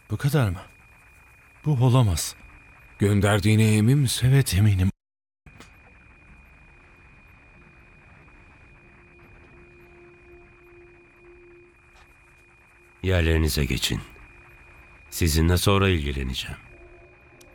Bu kadar mı? Bu olamaz. Gönderdiğine emin misin? Evet, eminim. Yerlerinize geçin. Sizinle sonra ilgileneceğim.